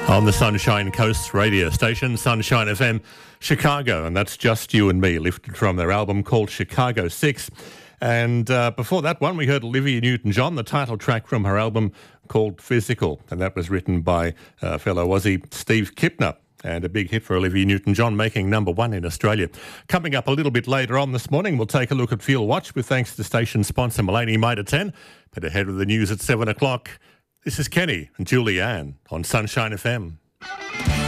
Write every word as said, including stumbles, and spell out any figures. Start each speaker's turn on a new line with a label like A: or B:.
A: On the Sunshine Coast radio station, Sunshine F M Chicago, and that's Just You and Me, lifted from their album called Chicago six. And uh, before that one, we heard Olivia Newton-John, the title track from her album called Physical, and that was written by uh, fellow Aussie Steve Kipner. And a big hit for Olivia Newton-John, making number one in Australia. Coming up a little bit later on this morning, we'll take a look at Fuel Watch with thanks to station sponsor Mullany Mitre ten. But ahead of the news at seven o'clock, this is Kenny and Julianne on Sunshine F M.